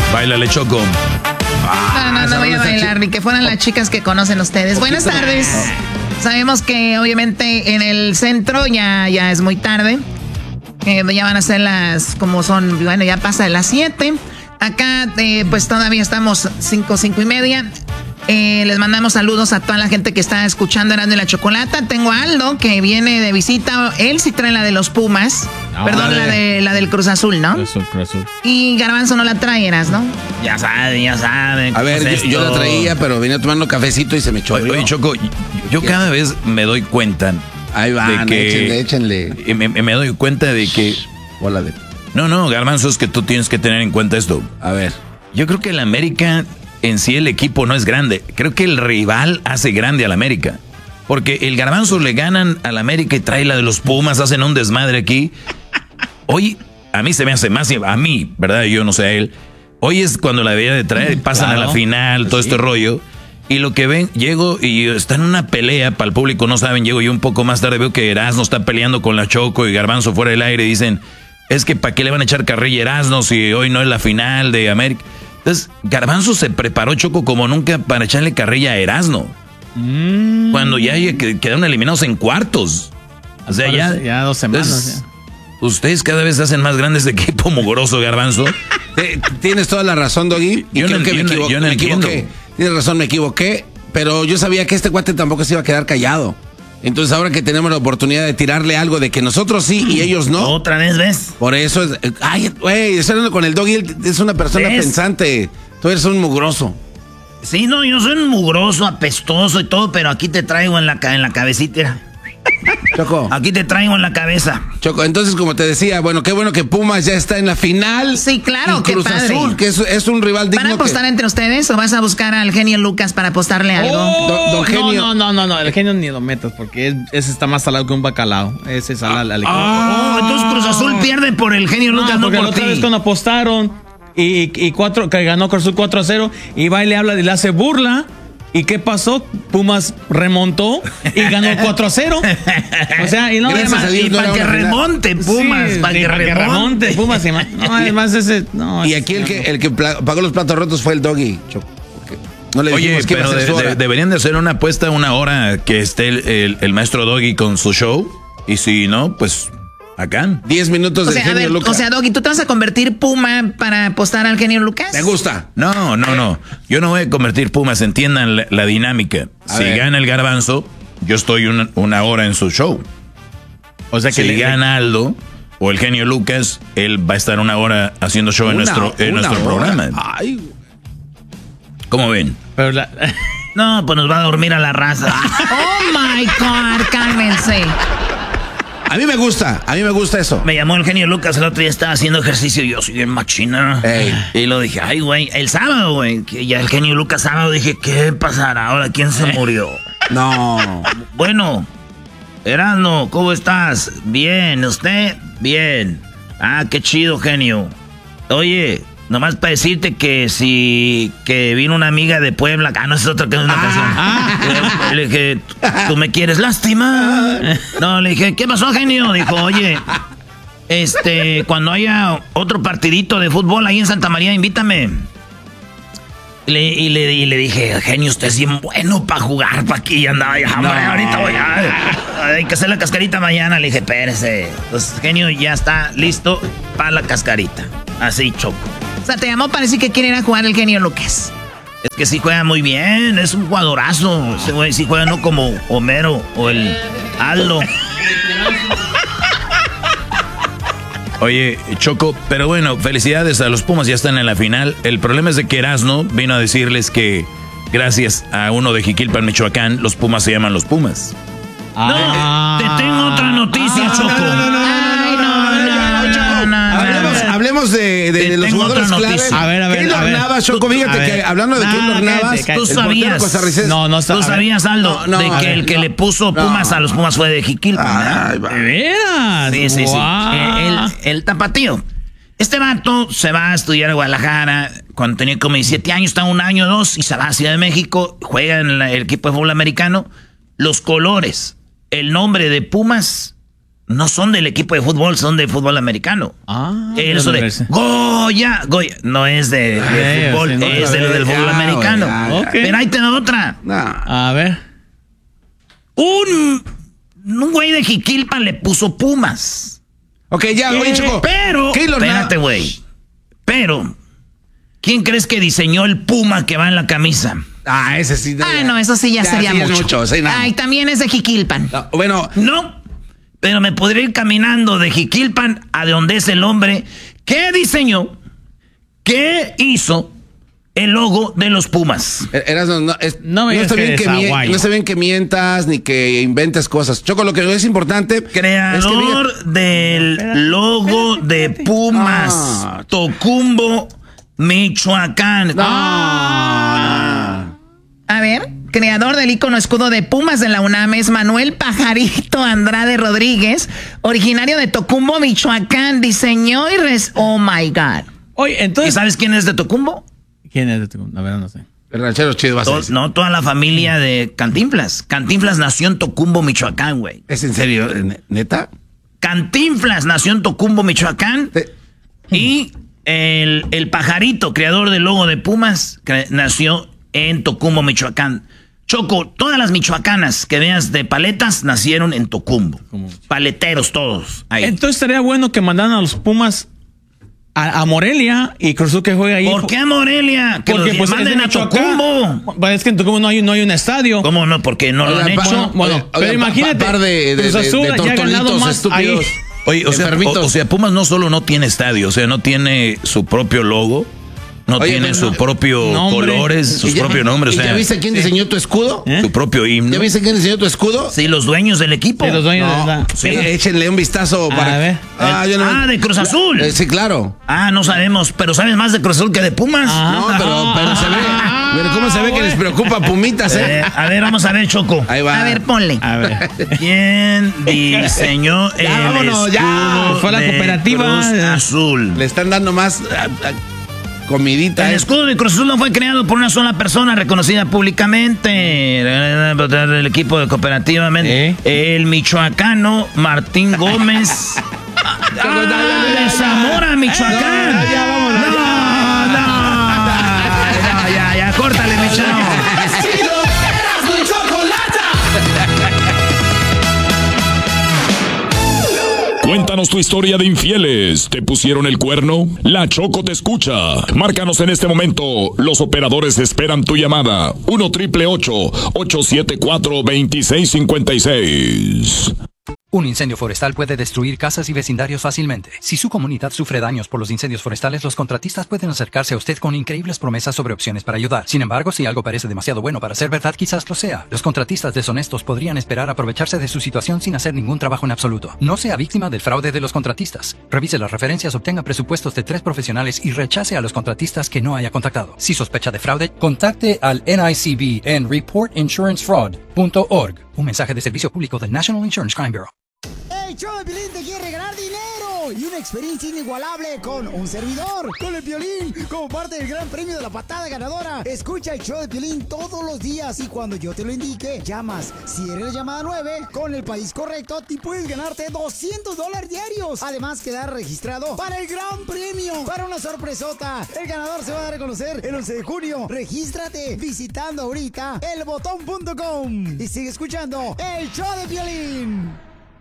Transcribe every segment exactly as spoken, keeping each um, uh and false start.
Báilale, Choco. Ah, no, no, no voy a bailar, ni que fueran las chicas que conocen ustedes. Buenas tardes. Sabemos que obviamente en el centro ya, ya es muy tarde. Eh, ya van a ser las, como son, bueno, ya pasa de las siete. Acá, eh, pues todavía estamos cinco, cinco y media. Eh, les mandamos saludos a toda la gente que está escuchando Erasmo y la Chocolata. Tengo a Aldo, que viene de visita. Él sí trae la de los Pumas. No, Perdón, la, de... la de la del Cruz Azul, ¿no? Cruz Azul, Cruz Azul. Y Garbanzo no la traeras, ¿no? Ya sabe, ya sabe. A ver, yo, yo la traía, pero venía tomando cafecito y se me echó. Oye, oye, Choco, yo, yo cada vez me doy cuenta. Ahí van, de que, échenle, échenle. Me, me doy cuenta de que... Hola de... No, no, Garbanzo, es que tú tienes que tener en cuenta esto. A ver. Yo creo que el América... En sí el equipo no es grande. Creo que el rival hace grande al América. Porque el Garbanzo le ganan al América y trae la de los Pumas, hacen un desmadre aquí. Hoy, a mí se me hace más, a mí, ¿verdad? Yo no sé a él. Hoy es cuando la debía de traer, pasan claro. a la final, todo sí. este rollo. Y lo que ven, llego y está en una pelea, para el público no saben, llego yo un poco más tarde, veo que Erasmo está peleando con la Choco y Garbanzo fuera del aire. Dicen, es que ¿para qué le van a echar carrilla a Erasmo si hoy no es la final de América? Entonces, Garbanzo se preparó, Choco, como nunca para echarle carrilla a Erasmo. Mm. Cuando ya quedaron eliminados en cuartos. O sea, ya... Ya dos semanas. Entonces, ya. Ustedes cada vez hacen más grandes de equipo mugroso, Garbanzo. Tienes toda la razón, Doggy. Yo no, que me, yo no, yo no me equivoqué. Tienes razón, me equivoqué. Pero yo sabía que este cuate tampoco se iba a quedar callado. Entonces ahora que tenemos la oportunidad de tirarle algo de que nosotros sí y ellos no. Otra vez, ¿ves? Por eso es... Ay, güey, estoy hablando con el Doggy, él es una persona ¿ves? pensante. Tú eres un mugroso. Sí, no, yo soy un mugroso, apestoso y todo, pero aquí te traigo en la, en la cabecita. Choco. Aquí te traigo en la cabeza. Choco, entonces como te decía, bueno, qué bueno que Pumas ya está en la final. Sí, claro, qué Cruz padre. Azul, que es, es un rival digno. ¿Van a apostar que... entre ustedes o vas a buscar al genio Lucas para apostarle algo? Oh, don, don genio. No, no, no, no, el genio ni lo metas porque es, ese está más salado que un bacalao. Ese es al, al equipo. Oh, oh, entonces Cruz Azul pierde por el genio no, Lucas, no porque por la otra ti. vez cuando apostaron y, y cuatro, que ganó Cruz Azul cuatro a cero y va y le habla y le hace burla. ¿Y qué pasó? Pumas remontó y ganó cuatro a cero. O sea, y no además, y para que remonte Pumas, sí, para sí, que remonte. remonte Pumas. Y no, además ese no, y aquí el que el que pagó los platos rotos fue el Doggy. No le Oye, pero de, de, deberían de hacer una apuesta una hora que esté el, el, el maestro Doggy con su show y si no, pues acá. Diez minutos o del sea, genio ver, Lucas. O sea, Doggy, ¿tú te vas a convertir Puma para apostar al genio Lucas? Me gusta. No, no, no. Yo no voy a convertir Pumas, entiendan la, la dinámica. A si ver. gana el Garbanzo, yo estoy una, una hora en su show. O sea que si le gana Aldo o el genio Lucas, él va a estar una hora haciendo show una, en nuestro, en nuestro programa. Ay. ¿Cómo ven? Pero la... No, pues nos va a dormir a la raza. Oh my God, cálmense. A mí me gusta, a mí me gusta eso. Me llamó el genio Lucas, el otro día estaba haciendo ejercicio y yo soy bien machina. Ey. Y lo dije, ay, güey, el sábado, güey, que ya el genio Lucas sábado dije, ¿qué pasará ahora? ¿Quién se murió? No. Bueno, Erasmo, ¿cómo estás? Bien, ¿usted? Bien. Ah, qué chido, genio. Oye, nomás para decirte que si que vino una amiga de Puebla, ah, no es otra que es una ah, canción. Ah. Le dije, ¿tú me quieres lastimar? No, le dije, ¿qué pasó, genio? Dijo, oye, este, cuando haya otro partidito de fútbol ahí en Santa María, invítame. Y le, y le, y le dije, genio, usted es bien bueno para jugar para aquí. Y andaba, ya, no. ahorita voy a... Hay que hacer la cascarita mañana. Le dije, espérese. Entonces, genio ya está listo para la cascarita. Así, Choco. O sea, te llamó para decir que quiere ir a jugar el genio Lucas. Es que sí juega muy bien, es un jugadorazo. Ese güey sí juega no como Homero o el Aldo. Oye, Choco, pero bueno, felicidades a los Pumas, ya están en la final. El problema es de que Erasmo vino a decirles que gracias a uno de Jiquilpan, Michoacán, los Pumas se llaman los Pumas. Ah. No, te tengo otra noticia, ah, Choco. No, no, no, no, Ay, no, no, no, no, no, no, no, no. Hablemos, hablemos de, de, de los jugadores clave. A ver, a ver. Keylor Navas, Choco, fíjate que hablando de nah, Keylor Navas, tú sabías. No, no, tú sabías, Aldo, no, no, de que ver, el que no, le puso Pumas no. a los Pumas fue de Jiquilpan. ¿De veras? Sí, sí, wow. sí. El, el tapatío. Este vato se va a estudiar a Guadalajara cuando tenía como diecisiete años, está un año o dos, y se va a Ciudad de México, juega en la, el equipo de fútbol americano. Los colores, el nombre de Pumas no son del equipo de fútbol, son de fútbol americano. Ah, eso de Goya, Goya, no es de, de Ay, fútbol, sí, no, es de lo del fútbol ya, americano. Ya, ya. Okay. Pero ahí te da otra. No. A ver. Un, un güey de Jiquilpan le puso Pumas. Ok, ya, oye, Choco. Pero, espérate, güey. Pero, ¿quién crees que diseñó el Puma que va en la camisa? Ah, ese sí. Ah, no, eso sí ya, ya sería sí mucho. mucho sí, no. Ay, también es de Jiquilpan. No, bueno, no. Pero me podría ir caminando de Jiquilpan a de donde es el hombre que diseñó, que hizo el logo de los Pumas. Eras, no, no, es, no, no, está bien que mie- no está bien que mientas ni que inventes cosas. Choco, lo que es importante. Creador es que del logo de Pumas, ah. Tocumbo, Michoacán. No. Ah. A ver. Creador del ícono escudo de Pumas de la UNAM es Manuel Pajarito Andrade Rodríguez, originario de Tocumbo, Michoacán. Diseñó y res... Oh, my God. Oye, entonces... ¿Y sabes quién es de Tocumbo? ¿Quién es de Tocumbo? A ver, no sé. El ranchero chido va a ser. No, toda la familia de Cantinflas. Cantinflas nació en Tocumbo, Michoacán, güey. ¿Es en serio? ¿Neta? Cantinflas nació en Tocumbo, Michoacán. Sí. Y el, el Pajarito, creador del logo de Pumas, nació en Tocumbo, Michoacán. Choco, todas las michoacanas que veas de paletas nacieron en Tocumbo. Paleteros todos. Ahí. Entonces estaría bueno que mandaran a los Pumas a, a Morelia y Cruz Azul que juegue ahí. ¿Por qué a Morelia? Que porque los pues manden a Tocumbo. Es que en Tocumbo no hay, no hay un estadio. ¿Cómo no? Porque no lo han hecho. No, bueno, oiga, pero oiga, imagínate. Par de, de, Cruz Azul de, de ya ha ganado más ahí. Oye, o sea, o, o sea, Pumas no solo no tiene estadio, o sea, no tiene su propio logo. No Oye, tiene su no, propio nombre. colores, sus ya, propios nombres. ¿Y o sea, ya viste quién sí. diseñó tu escudo? ¿Eh? Su propio himno. ¿Ya viste quién diseñó tu escudo? Sí, los dueños del equipo. Sí, los dueños no, de la... Sí, pero... échenle un vistazo para... A ver. Ah, yo no... ah de Cruz Azul. Eh, sí, claro. Ah, no sabemos, pero sabes más de Cruz Azul que de Pumas. Ah, no, pero, pero se ve... Pero ¿cómo se ve que les preocupa Pumitas, eh? eh? A ver, vamos a ver, Choco. Ahí va. A ver, ponle. A ver. ¿Quién diseñó el ya, vámonos, ya. Fue la cooperativa. Cruz Azul. Le están dando más... A, a, comidita. El escudo de Cruz Azul no fue creado por una sola persona reconocida públicamente. El equipo de cooperativamente. ¿Eh? El michoacano Martín Gómez. ah, de Zamora, Michoacán. Ya, ya, vámonos. No, no, no, no, ya, ya, córtale, mi chavo. Cuéntanos tu historia de infieles. ¿Te pusieron el cuerno? La Choco te escucha. Márcanos en este momento. Los operadores esperan tu llamada. uno triple ocho, ocho siete cuatro, dos seis cinco seis. Un incendio forestal puede destruir casas y vecindarios fácilmente. Si su comunidad sufre daños por los incendios forestales, los contratistas pueden acercarse a usted con increíbles promesas sobre opciones para ayudar. Sin embargo, si algo parece demasiado bueno para ser verdad, quizás lo sea. Los contratistas deshonestos podrían esperar aprovecharse de su situación sin hacer ningún trabajo en absoluto. No sea víctima del fraude de los contratistas. Revise las referencias, obtenga presupuestos de tres profesionales y rechace a los contratistas que no haya contactado. Si sospecha de fraude, contacte al N I C B en report insurance fraud punto org. Un mensaje de servicio público del National Insurance Crime Bureau. El show de Piolín te quiere regalar dinero y una experiencia inigualable con un servidor, con el Piolín, como parte del gran premio de la patada ganadora. Escucha el show de Piolín todos los días y cuando yo te lo indique, llamas. Si eres la llamada nueve, con el país correcto, te puedes ganarte doscientos dólares diarios. Además, quedar registrado para el gran premio, para una sorpresota. El ganador se va a dar a conocer el once de junio. Regístrate visitando ahorita el botón punto com y sigue escuchando el show de Piolín.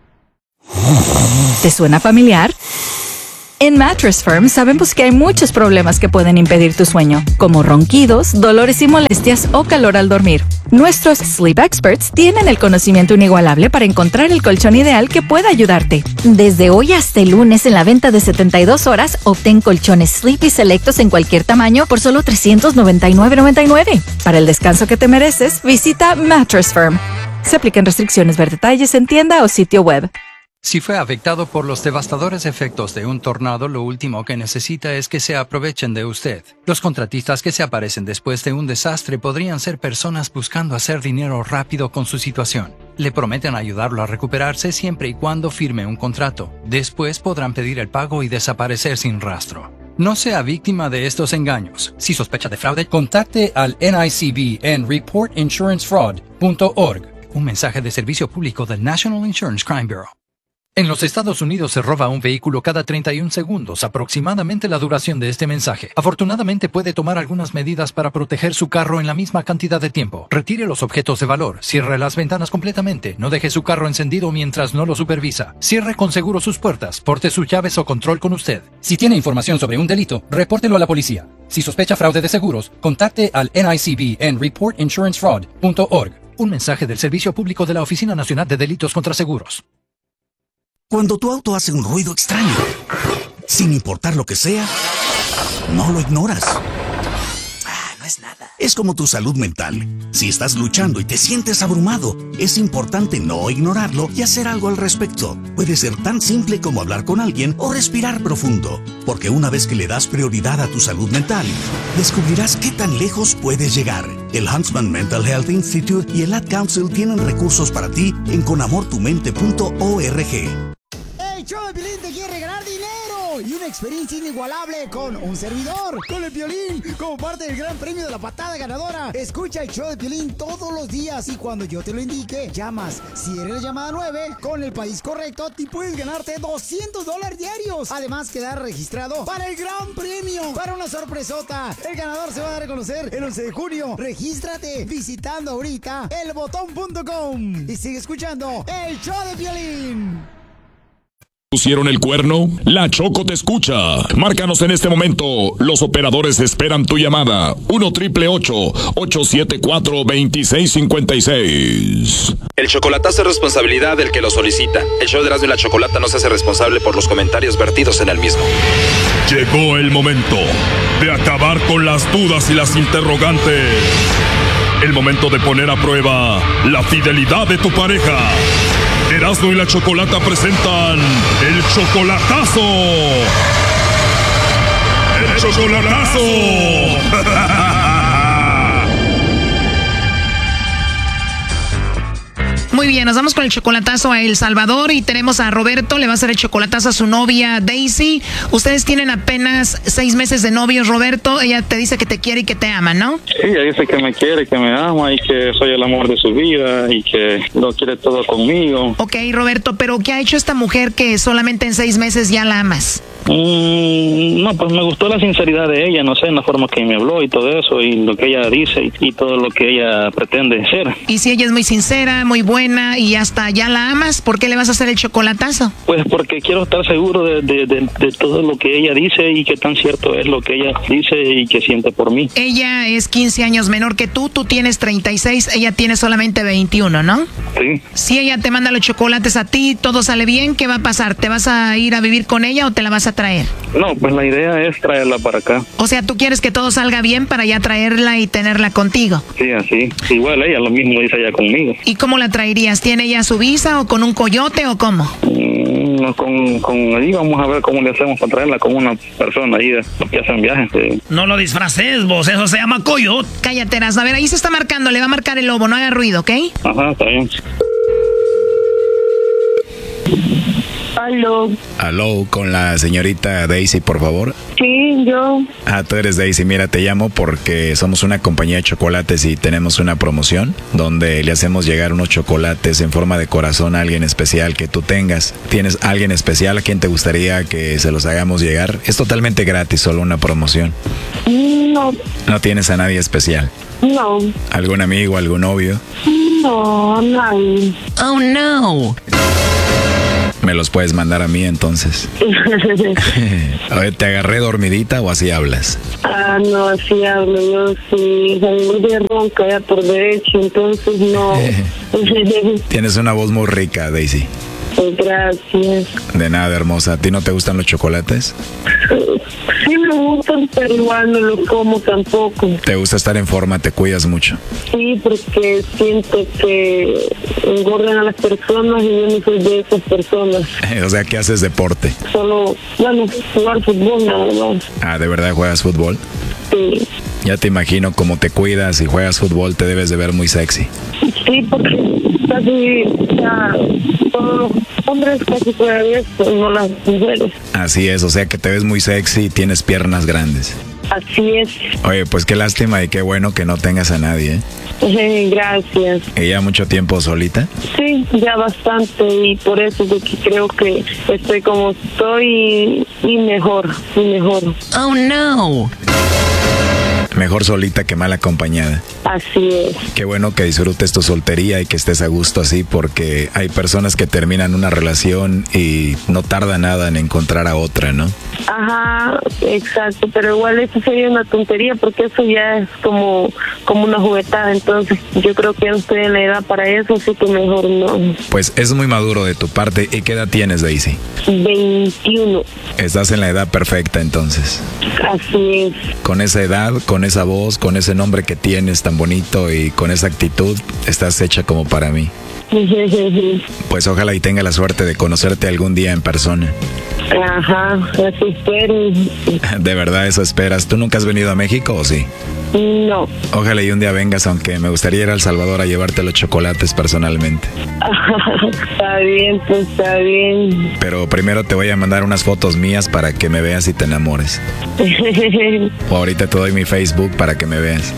¿Te suena familiar? En Mattress Firm sabemos que hay muchos problemas que pueden impedir tu sueño, como ronquidos, dolores y molestias o calor al dormir. Nuestros Sleep Experts tienen el conocimiento inigualable para encontrar el colchón ideal que pueda ayudarte. Desde hoy hasta el lunes en la venta de setenta y dos horas, obtén colchones Sleepy selectos en cualquier tamaño por solo trescientos noventa y nueve noventa y nueve. Para el descanso que te mereces, visita Mattress Firm. Se aplican restricciones. Ver detalles en tienda o sitio web. Si fue afectado por los devastadores efectos de un tornado, lo último que necesita es que se aprovechen de usted. Los contratistas que se aparecen después de un desastre podrían ser personas buscando hacer dinero rápido con su situación. Le prometen ayudarlo a recuperarse siempre y cuando firme un contrato. Después podrán pedir el pago y desaparecer sin rastro. No sea víctima de estos engaños. Si sospecha de fraude, contacte al N I C B en report insurance fraud punto org. Un mensaje de servicio público del National Insurance Crime Bureau. En los Estados Unidos se roba un vehículo cada treinta y un segundos, aproximadamente la duración de este mensaje. Afortunadamente puede tomar algunas medidas para proteger su carro en la misma cantidad de tiempo. Retire los objetos de valor, cierre las ventanas completamente, no deje su carro encendido mientras no lo supervisa. Cierre con seguro sus puertas, porte sus llaves o control con usted. Si tiene información sobre un delito, repórtelo a la policía. Si sospecha fraude de seguros, contacte al N I C B en report insurance fraud punto org. Un mensaje del Servicio Público de la Oficina Nacional de Delitos contra Seguros. Cuando tu auto hace un ruido extraño, sin importar lo que sea, no lo ignoras. Ah, no es nada. Es como tu salud mental. Si estás luchando y te sientes abrumado, es importante no ignorarlo y hacer algo al respecto. Puede ser tan simple como hablar con alguien o respirar profundo, porque una vez que le das prioridad a tu salud mental, descubrirás qué tan lejos puedes llegar. El Huntsman Mental Health Institute y el Ad Council tienen recursos para ti en con amor tu mente punto org. El show de Piolín te quiere regalar dinero y una experiencia inigualable con un servidor, con el Piolín, como parte del gran premio de la patada ganadora. Escucha el show de Piolín todos los días y cuando yo te lo indique, llamas. Si eres la llamada nueve, con el país correcto, te puedes ganarte doscientos dólares diarios. Además, quedar registrado para el gran premio, para una sorpresota. El ganador se va a dar a conocer el once de junio. Regístrate visitando ahorita el botón punto com y sigue escuchando el show de Piolín. ¿Pusieron el cuerno? La Choco te escucha. Márcanos en este momento. Los operadores esperan tu llamada. uno triple ocho, ocho siete cuatro, dos seis cinco seis. El chocolatazo es responsabilidad del que lo solicita. El show de Erasmo y la Chocolata no se hace responsable por los comentarios vertidos en el mismo. Llegó el momento de acabar con las dudas y las interrogantes. El momento de poner a prueba la fidelidad de tu pareja. Erasmo y la Chocolata presentan el chocolatazo. ¡El chocolatazo! Muy bien, nos vamos con el chocolatazo a El Salvador y tenemos a Roberto, le va a hacer el chocolatazo a su novia Daisy. Ustedes tienen apenas seis meses de novios, Roberto. Ella te dice que te quiere y que te ama, ¿no? Sí, ella dice que me quiere, que me ama y que soy el amor de su vida y que lo quiere todo conmigo. Ok, Roberto, pero ¿qué ha hecho esta mujer que solamente en seis meses ya la amas? Mm, no, pues me gustó la sinceridad de ella, no sé, en la forma que me habló y todo eso, y lo que ella dice y, y todo lo que ella pretende ser. Y si ella es muy sincera, muy buena y hasta ya la amas, ¿por qué le vas a hacer el chocolatazo? Pues porque quiero estar seguro de, de, de, de todo lo que ella dice y qué tan cierto es lo que ella dice y que siente por mí. Ella es quince años menor que tú, tú tienes treinta y seis, ella tiene solamente veintiuno, ¿no? Sí. Si ella te manda los chocolates a ti, todo sale bien, ¿qué va a pasar? ¿Te vas a ir a vivir con ella o te la vas a traer? No, pues la idea es traerla para acá. O sea, ¿tú quieres que todo salga bien para ya traerla y tenerla contigo? Sí, así. Igual ella, lo mismo dice ella conmigo. ¿Y cómo la traerías? ¿Tiene ella su visa o con un coyote o cómo? Mm, con, con ahí vamos a ver cómo le hacemos para traerla con una persona ahí que hacen viajes. Sí. No lo disfraces vos, eso se llama coyote. Cállate, Erasmo. A ver, ahí se está marcando, le va a marcar el lobo, no haga ruido, ¿ok? Ajá, está bien. Aló. Aló, con la señorita Daisy, por favor. Sí, yo. Ah, tú eres Daisy. Mira, te llamo porque somos una compañía de chocolates y tenemos una promoción donde le hacemos llegar unos chocolates en forma de corazón a alguien especial que tú tengas. ¿Tienes alguien especial a quien te gustaría que se los hagamos llegar? Es totalmente gratis, solo una promoción. No. ¿No tienes a nadie especial? No. ¿Algún amigo, algún novio? No, nadie. Oh, no. ¿Me los puedes mandar a mí entonces? A ver, ¿te agarré dormidita o así hablas? Ah, no, así hablo. Yo sí, salí de ronca ya por derecho, entonces no. Tienes una voz muy rica, Daisy. Gracias. De nada, hermosa. ¿A ti no te gustan los chocolates? Sí me gustan, pero igual no los como tampoco. ¿Te gusta estar en forma? ¿Te cuidas mucho? Sí, porque siento que engordan a las personas y yo no soy de esas personas. O sea, ¿qué haces deporte? Solo, bueno, jugar fútbol nada más. Ah, ¿de verdad juegas fútbol? Sí. Ya te imagino cómo te cuidas y juegas fútbol, te debes de ver muy sexy. Sí, porque casi ya todos los hombres casi juegan esto, no las mujeres. Así es, o sea que te ves muy sexy y tienes piernas grandes. Así es. Oye, pues qué lástima y qué bueno que no tengas a nadie, ¿eh? Gracias. ¿Ella mucho tiempo solita? Sí, ya bastante, y por eso es de que creo que estoy como estoy y, y mejor, y mejor. Oh, no. Mejor solita que mal acompañada. Así es. Qué bueno que disfrutes tu soltería y que estés a gusto así, porque hay personas que terminan una relación y no tarda nada en encontrar a otra, ¿no? Ajá, exacto, pero igual eso sería una tontería porque eso ya es como, como una juguetada, entonces yo creo que ya no estoy en la edad para eso, así que mejor no. Pues es muy maduro de tu parte. ¿Y qué edad tienes, Daisy? veintiuno. Estás en la edad perfecta entonces. Así es. Con esa edad, con esa voz, con ese nombre que tienes tan bonito y con esa actitud, estás hecha como para mí. Pues ojalá y tenga la suerte de conocerte algún día en persona. Ajá, así espero. ¿De verdad eso esperas? ¿Tú nunca has venido a México o sí? No. Ojalá y un día vengas, aunque me gustaría ir a El Salvador a llevarte los chocolates personalmente. Está bien, pues está bien. Pero primero te voy a mandar unas fotos mías para que me veas y te enamores. O ahorita te doy mi Facebook para que me veas.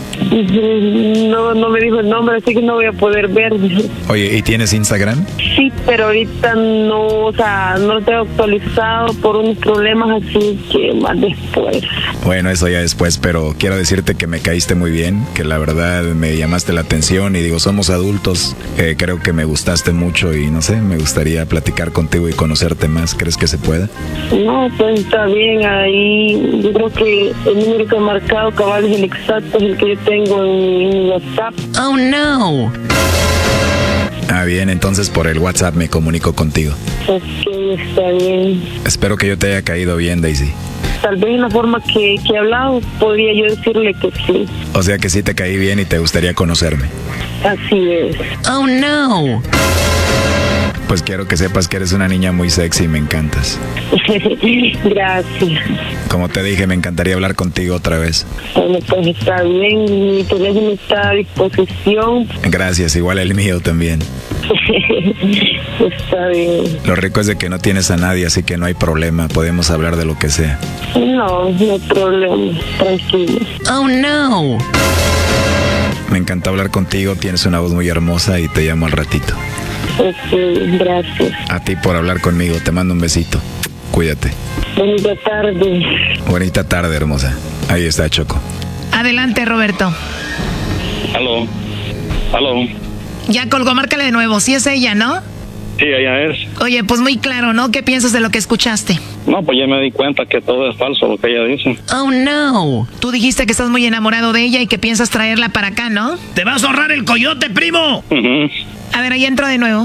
No, no me dijo el nombre, así que no voy a poder ver. Oye, ¿y tienes Instagram? Sí, pero ahorita no, o sea, no lo tengo actualizado por unos problemas, así que más después. Bueno, eso ya después, pero quiero decirte que me caíste muy bien, que la verdad me llamaste la atención y digo, somos adultos, eh, creo que me gustaste mucho y no sé, me gustaría platicar contigo y conocerte más. ¿Crees que se pueda? No, pues está bien, ahí yo creo que el número que he marcado cabal es el exacto, es el que yo tengo en, en WhatsApp. Oh, no. Ah, bien, entonces por el WhatsApp me comunico contigo. Ok, está bien. Espero que yo te haya caído bien, Daisy. Tal vez en la forma que, que he hablado, podría yo decirle que sí. O sea que sí te caí bien y te gustaría conocerme. Así es. Oh, no. Pues quiero que sepas que eres una niña muy sexy y me encantas. Gracias. Como te dije, me encantaría hablar contigo otra vez. Bueno, pues está bien, mi teléfono está a disposición. Gracias, igual el mío también. Está bien. Lo rico es de que no tienes a nadie, así que no hay problema, podemos hablar de lo que sea. No, no hay problema, tranquilo. Oh, no. Me encanta hablar contigo, tienes una voz muy hermosa y te llamo al ratito. Ok, gracias. A ti por hablar conmigo, te mando un besito. Cuídate. Bonita tarde. Bonita tarde, hermosa. Ahí está, Choco. Adelante, Roberto. Aló. Aló. Ya colgó, márcale de nuevo. Sí es ella, ¿no? Sí, ella es. Oye, pues muy claro, ¿no? ¿Qué piensas de lo que escuchaste? No, pues ya me di cuenta que todo es falso lo que ella dice. Oh, no. Tú dijiste que estás muy enamorado de ella y que piensas traerla para acá, ¿no? ¡Te vas a ahorrar el coyote, primo! Uh-huh. A ver, ahí entro de nuevo.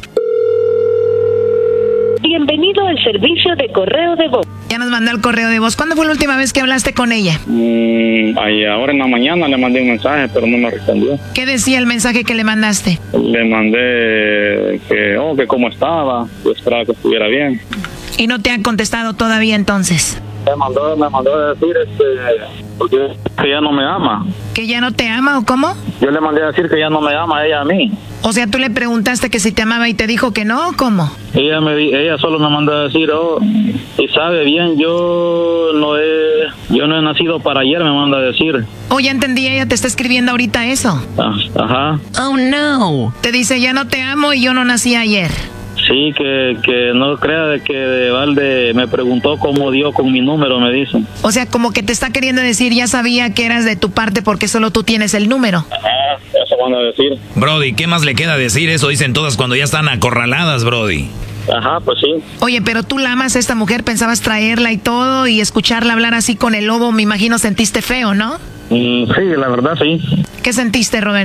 Bienvenido al servicio de correo de voz. Ya nos mandó el correo de voz. ¿Cuándo fue la última vez que hablaste con ella? Mm, ahí ahora en la mañana le mandé un mensaje, pero no me respondió. ¿Qué decía el mensaje que le mandaste? Le mandé que, oh, que cómo estaba, yo esperaba que estuviera bien. ¿Y no te han contestado todavía entonces? Me mandó, me mandó a decir este, porque que ella no me ama. ¿Que ya no te ama o cómo? Yo le mandé a decir que ella no me ama, ella a mí. O sea, tú le preguntaste que si te amaba y te dijo que no, ¿cómo? Ella me ella solo me mandó a decir, oh, y sabe bien, yo no he, yo no he nacido para ayer, me manda a decir. Oh, ya entendí, ella te está escribiendo ahorita eso. Ah, ajá. Oh, no. Te dice, ya no te amo y yo no nací ayer. Sí, que, que no crea de que de balde me preguntó cómo dio con mi número, me dicen. O sea, como que te está queriendo decir, ya sabía que eras de tu parte porque solo tú tienes el número. Ajá, eso van a decir. Brody, ¿qué más le queda decir? Eso dicen todas cuando ya están acorraladas, Brody. Ajá, pues sí. Oye, pero tú la amas a esta mujer, pensabas traerla y todo, y escucharla hablar así con el lobo, me imagino sentiste feo, ¿no? Mm, sí, la verdad sí. ¿Qué sentiste, Roberto?